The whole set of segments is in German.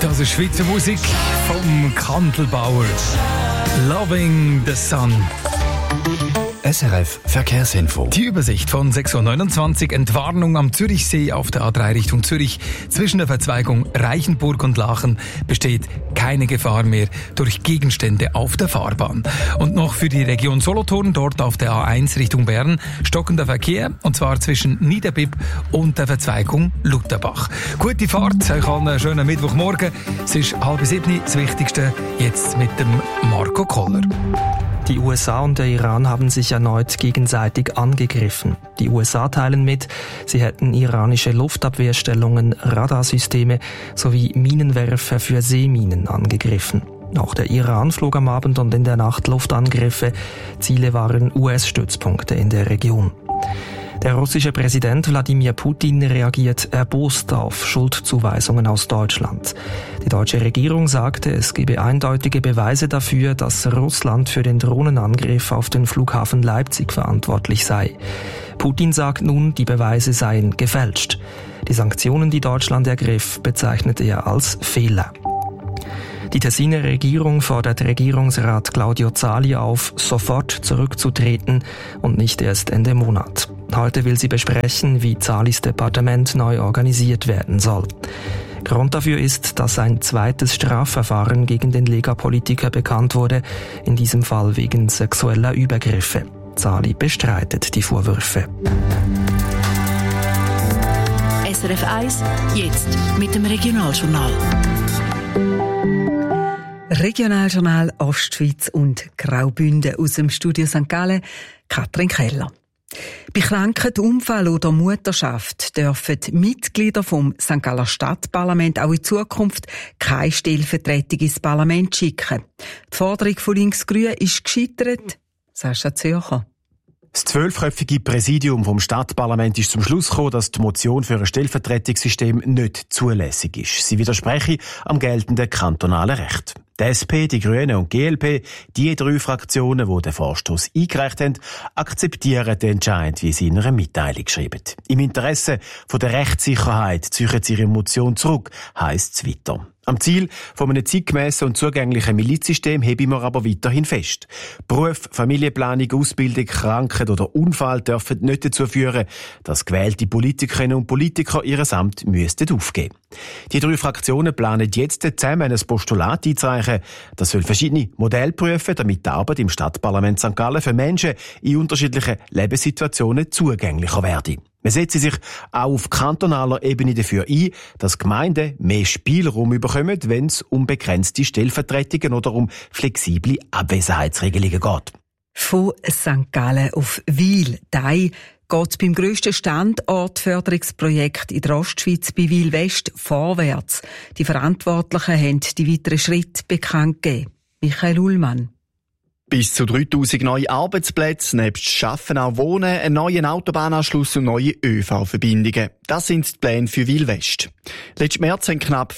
Das ist Schweizer Musik vom Kandelbauer. Loving the Sun. SRF Verkehrsinfo. Die Übersicht von 6.29 Uhr. Entwarnung am Zürichsee auf der A3 Richtung Zürich. Zwischen der Verzweigung Reichenburg und Lachen besteht keine Gefahr mehr durch Gegenstände auf der Fahrbahn. Und noch für die Region Solothurn, dort auf der A1 Richtung Bern, stockender Verkehr, und zwar zwischen Niederbipp und der Verzweigung Lutherbach. Gute Fahrt, euch allen einen schönen Mittwochmorgen. Es ist 6:30, das Wichtigste jetzt mit dem Marco Koller. Die USA und der Iran haben sich erneut gegenseitig angegriffen. Die USA teilen mit, sie hätten iranische Luftabwehrstellungen, Radarsysteme sowie Minenwerfer für Seeminen angegriffen. Auch der Iran flog am Abend und in der Nacht Luftangriffe. Ziele waren US-Stützpunkte in der Region. Der russische Präsident Wladimir Putin reagiert erbost auf Schuldzuweisungen aus Deutschland. Die deutsche Regierung sagte, es gebe eindeutige Beweise dafür, dass Russland für den Drohnenangriff auf den Flughafen Leipzig verantwortlich sei. Putin sagt nun, die Beweise seien gefälscht. Die Sanktionen, die Deutschland ergriff, bezeichnete er als Fehler. Die Tessiner Regierung fordert Regierungsrat Claudio Zali auf, sofort zurückzutreten und nicht erst Ende Monat. Heute will sie besprechen, wie Zalis Departement neu organisiert werden soll. Grund dafür ist, dass ein zweites Strafverfahren gegen den Lega-Politiker bekannt wurde, in diesem Fall wegen sexueller Übergriffe. Zali bestreitet die Vorwürfe. SRF 1, jetzt mit dem Regionaljournal. Regionaljournal Ostschweiz und Graubünden aus dem Studio St. Gallen, Katrin Keller. Bei Krankheit, Unfall oder Mutterschaft dürfen Mitglieder vom St. Galler Stadtparlament auch in Zukunft keine Stellvertretung ins Parlament schicken. Die Forderung von Linksgrün ist gescheitert. Sascha Zürcher. Das 12-köpfige Präsidium vom Stadtparlament ist zum Schluss gekommen, dass die Motion für ein Stellvertretungssystem nicht zulässig ist. Sie widerspreche am geltenden kantonalen Recht. Die SP, die Grünen und die GLP, die 3 Fraktionen, die den Vorstoss eingereicht haben, akzeptieren den Entscheid, wie sie in einer Mitteilung schreiben. Im Interesse von der Rechtssicherheit ziehen sie ihre Motion zurück, heisst es weiter. Am Ziel von einem zeitgemässen und zugänglichen Milizsystem heben wir aber weiterhin fest. Beruf, Familienplanung, Ausbildung, Krankheit oder Unfall dürfen nicht dazu führen, dass gewählte Politikerinnen und Politiker ihr Amt müssten aufgeben. Die 3 Fraktionen planen jetzt zusammen ein Postulat einzureichen. Das soll verschiedene Modelle prüfen, damit die Arbeit im Stadtparlament St. Gallen für Menschen in unterschiedlichen Lebenssituationen zugänglicher werde. Man setzt sich auch auf kantonaler Ebene dafür ein, dass Gemeinden mehr Spielraum bekommen, wenn es um begrenzte Stellvertretungen oder um flexible Abwesenheitsregelungen geht. Von St. Gallen auf Wil, Dai, geht es beim grössten Standortförderungsprojekt in der Ostschweiz bei Wil West vorwärts. Die Verantwortlichen haben die weiteren Schritte bekannt gegeben. Michael Ullmann. Bis zu 3000 neue Arbeitsplätze, nebst Schaffen auch Wohnen, einen neuen Autobahnanschluss und neue ÖV-Verbindungen. Das sind die Pläne für Wil West. Letzten März haben knapp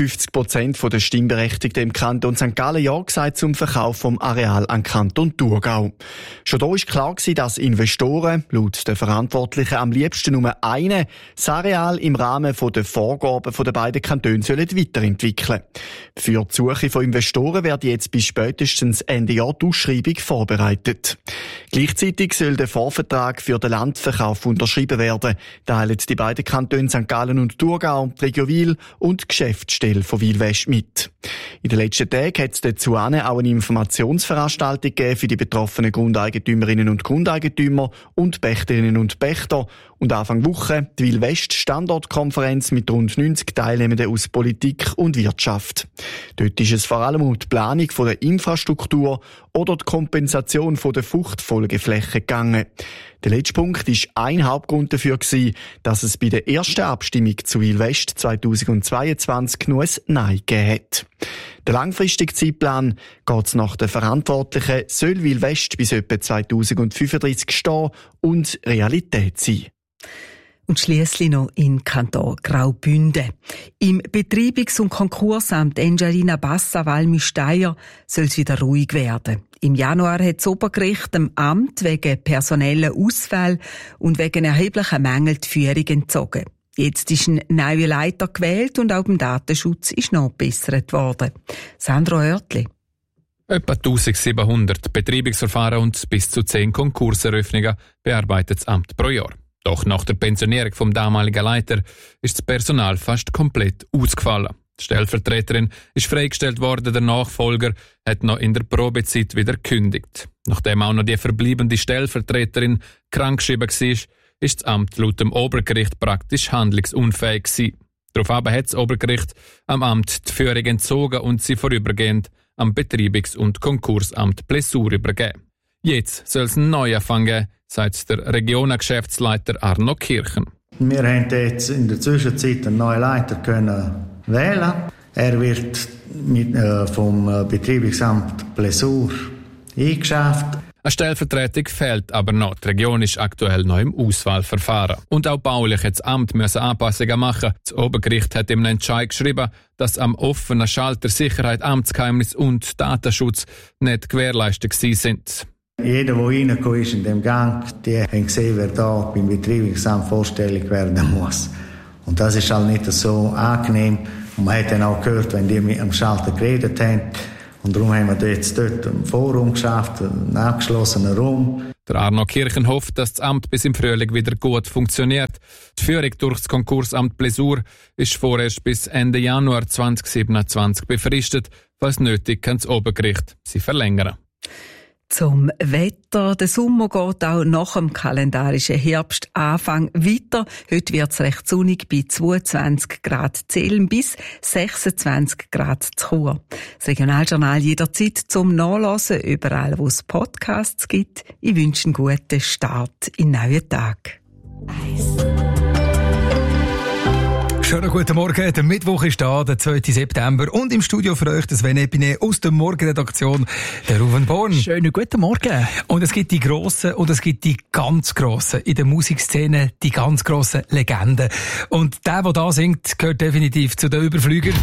55% der Stimmberechtigten im Kanton St. Gallen Ja gesagt zum Verkauf vom Areal an Kanton Thurgau. Schon da war klar gewesen, dass Investoren, laut den Verantwortlichen am liebsten nur einen, das Areal im Rahmen der Vorgaben der beiden Kantone weiterentwickeln sollen. Für die Suche von Investoren wird jetzt bis spätestens Ende Jahr die Ausschreibung vorbereitet. Gleichzeitig soll der Vorvertrag für den Landverkauf unterschrieben werden, teilen die beiden Kantone St. Gallen und Thurgau, die Region Wil und die Geschäftsstelle von Wil West mit. In den letzten Tagen hat es dazu auch eine Informationsveranstaltung gegeben für die betroffenen Grundeigentümerinnen und Grundeigentümer und Pächterinnen und Pächter und Anfang Woche die Wil West Standortkonferenz mit rund 90 Teilnehmenden aus Politik und Wirtschaft. Dort ist es vor allem um die Planung der Infrastruktur oder die Kompensation der Fruchtfolgeflächen gegangen. Der letzte Punkt war ein Hauptgrund dafür, dass es bei der ersten Abstimmung zu Wil West 2022 nur ein Nein gegeben hat. Der langfristige Zeitplan geht nach den Verantwortlichen, soll Wil West bis etwa 2035 stehen und Realität sein. Und schliesslich noch in Kanton Graubünden. Im Betreibungs- und Konkursamt Engiadina Bassa Valmy-Steyr soll es wieder ruhig werden. Im Januar hat das Obergericht dem Amt wegen personellen Ausfällen und wegen erheblicher Mängel die Führung entzogen. Jetzt ist ein neuer Leiter gewählt und auch beim Datenschutz ist nachgebessert worden. Sandro Oertli. Etwa 1700 Betreibungsverfahren und bis zu 10 Konkurseröffnungen bearbeitet das Amt pro Jahr. Doch nach der Pensionierung vom damaligen Leiter ist das Personal fast komplett ausgefallen. Die Stellvertreterin ist freigestellt worden, der Nachfolger hat noch in der Probezeit wieder gekündigt. Nachdem auch noch die verbleibende Stellvertreterin krankgeschrieben war, ist das Amt laut dem Obergericht praktisch handlungsunfähig gewesen. Daraufhin hat das Obergericht am Amt die Führung entzogen und sie vorübergehend am Betreibungs- und Konkursamt Plessur übergeben. Jetzt soll es einen Neuanfang geben, sagt der Regionengeschäftsleiter Arno Kirchen. Wir haben jetzt in der Zwischenzeit einen neuen Leiter können wählen. Er wird vom Betreibungsamt Plessur eingeschafft. Eine Stellvertretung fehlt aber noch. Die Region ist aktuell noch im Auswahlverfahren. Und auch baulich hat das Amt Anpassungen machen. Das Obergericht hat im Entscheid geschrieben, dass am offenen Schalter Sicherheit, Amtsgeheimnis und Datenschutz nicht gewährleistet sind. Jeder, der reingekommen ist in dem Gang, die haben gesehen, wer da beim Betreibungsamt vorstellig werden muss. Und das ist halt nicht so angenehm. Und man hat dann auch gehört, wenn die mit dem Schalter geredet haben. Und darum haben wir jetzt dort ein Forum geschafft, einen abgeschlossenen Raum. Der Arno Kirchen hofft, dass das Amt bis im Frühling wieder gut funktioniert. Die Führung durch das Konkursamt Plessur ist vorerst bis Ende Januar 2027 befristet. Falls nötig, kann das Obergericht sie verlängern. Zum Wetter. Der Sommer geht auch nach dem kalendarischen Herbstanfang weiter. Heute wird es recht sonnig bei 22 Grad Zellen bis 26 Grad zu Chur. Das Regionaljournal jederzeit zum Nachlesen, überall wo es Podcasts gibt. Ich wünsche einen guten Start in den neuen Tag. Schönen guten Morgen, der Mittwoch ist da, der 2. September und im Studio für euch das Sven Epine aus der Morgenredaktion, der Ruven Born. Schönen guten Morgen. Und es gibt die Grossen und es gibt die ganz Grossen in der Musikszene, die ganz grossen Legenden. Und der da singt, gehört definitiv zu den Überflügern.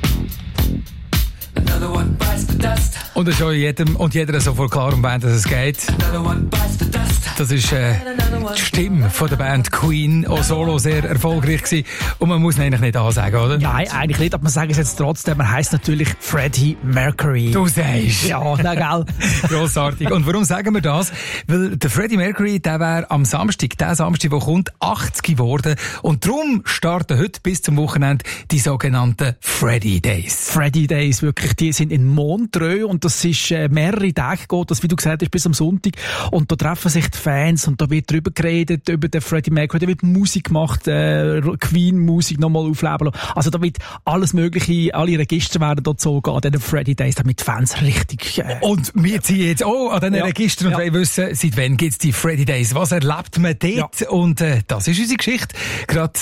Und es ist auch jedem und jeder sofort klar, um wen es geht. Das ist die Stimme von der Band Queen, auch solo sehr erfolgreich gewesen. Und man muss ihn eigentlich nicht ansagen, oder? Nein, eigentlich nicht, aber man sagt es jetzt trotzdem. Er heisst natürlich Freddie Mercury. Du sagst. Ja, na gell. Grossartig. Und warum sagen wir das? Weil der Freddie Mercury, der wäre am Samstag, der kommt, 80 geworden. Und darum starten heute bis zum Wochenende die sogenannten Freddie Days. Freddie Days, wirklich, die sind in Montreux und das ist mehrere Tage geht, das, wie du gesagt hast, bis am Sonntag. Und da treffen sich die Fans und da wird drüber geredet, über den Freddie Mercury, da wird Musik gemacht, Queen-Musik nochmal aufleben lassen. Also da wird alles Mögliche, alle Register werden dort gezogen an diesen Freddie Days, damit die Fans richtig... Und wir ziehen jetzt auch an diesen Registern und wollen wissen, seit wann gibt es die Freddie Days? Was erlebt man dort? Ja. Und das ist unsere Geschichte. Gerade